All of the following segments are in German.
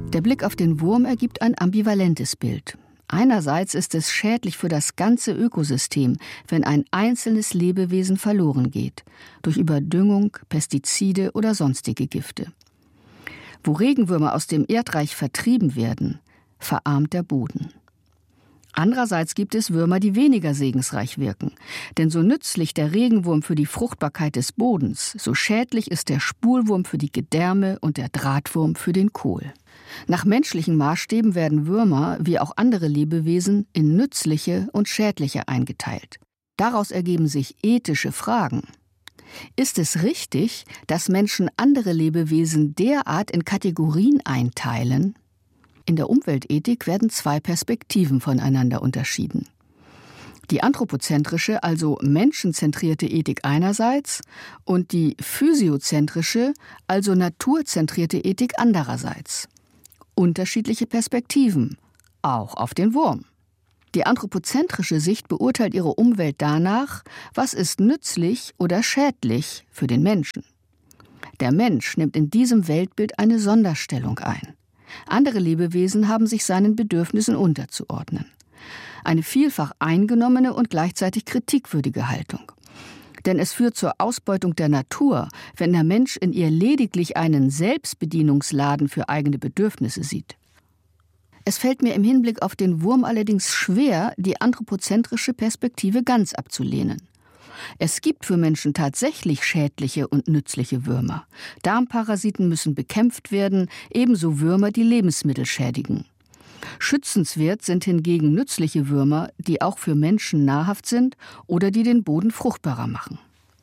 Der Blick auf den Wurm ergibt ein ambivalentes Bild. Einerseits ist es schädlich für das ganze Ökosystem, wenn ein einzelnes Lebewesen verloren geht, durch Überdüngung, Pestizide oder sonstige Gifte. Wo Regenwürmer aus dem Erdreich vertrieben werden, verarmt der Boden. Andererseits gibt es Würmer, die weniger segensreich wirken. Denn so nützlich der Regenwurm für die Fruchtbarkeit des Bodens, so schädlich ist der Spulwurm für die Gedärme und der Drahtwurm für den Kohl. Nach menschlichen Maßstäben werden Würmer, wie auch andere Lebewesen, in nützliche und schädliche eingeteilt. Daraus ergeben sich ethische Fragen. Ist es richtig, dass Menschen andere Lebewesen derart in Kategorien einteilen? In der Umweltethik werden zwei Perspektiven voneinander unterschieden. Die anthropozentrische, also menschenzentrierte Ethik einerseits und die physiozentrische, also naturzentrierte Ethik andererseits. Unterschiedliche Perspektiven, auch auf den Wurm. Die anthropozentrische Sicht beurteilt ihre Umwelt danach, was ist nützlich oder schädlich für den Menschen. Der Mensch nimmt in diesem Weltbild eine Sonderstellung ein. Andere Lebewesen haben sich seinen Bedürfnissen unterzuordnen. Eine vielfach eingenommene und gleichzeitig kritikwürdige Haltung. Denn es führt zur Ausbeutung der Natur, wenn der Mensch in ihr lediglich einen Selbstbedienungsladen für eigene Bedürfnisse sieht. Es fällt mir im Hinblick auf den Wurm allerdings schwer, die anthropozentrische Perspektive ganz abzulehnen. Es gibt für Menschen tatsächlich schädliche und nützliche Würmer. Darmparasiten müssen bekämpft werden, ebenso Würmer, die Lebensmittel schädigen. Schützenswert sind hingegen nützliche Würmer, die auch für Menschen nahrhaft sind oder die den Boden fruchtbarer machen.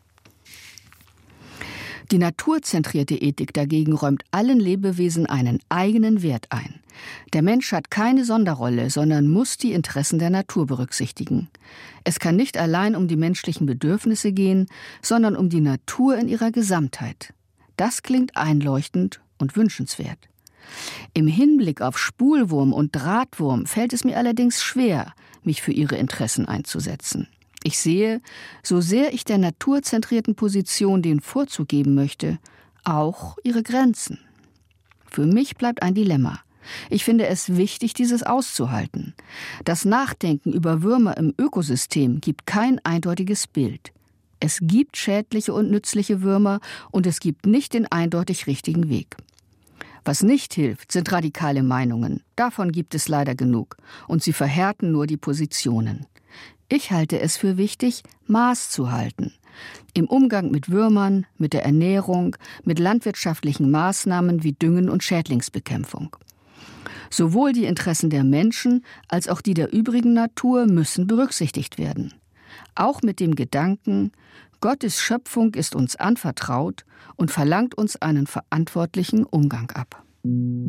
Die naturzentrierte Ethik dagegen räumt allen Lebewesen einen eigenen Wert ein. Der Mensch hat keine Sonderrolle, sondern muss die Interessen der Natur berücksichtigen. Es kann nicht allein um die menschlichen Bedürfnisse gehen, sondern um die Natur in ihrer Gesamtheit. Das klingt einleuchtend und wünschenswert. Im Hinblick auf Spulwurm und Drahtwurm fällt es mir allerdings schwer, mich für ihre Interessen einzusetzen. Ich sehe, so sehr ich der naturzentrierten Position den Vorzug geben möchte, auch ihre Grenzen. Für mich bleibt ein Dilemma. Ich finde es wichtig, dieses auszuhalten. Das Nachdenken über Würmer im Ökosystem gibt kein eindeutiges Bild. Es gibt schädliche und nützliche Würmer und es gibt nicht den eindeutig richtigen Weg. Was nicht hilft, sind radikale Meinungen. Davon gibt es leider genug. Und sie verhärten nur die Positionen. Ich halte es für wichtig, Maß zu halten. Im Umgang mit Würmern, mit der Ernährung, mit landwirtschaftlichen Maßnahmen wie Düngen und Schädlingsbekämpfung. Sowohl die Interessen der Menschen als auch die der übrigen Natur müssen berücksichtigt werden. Auch mit dem Gedanken, Gottes Schöpfung ist uns anvertraut und verlangt uns einen verantwortlichen Umgang ab.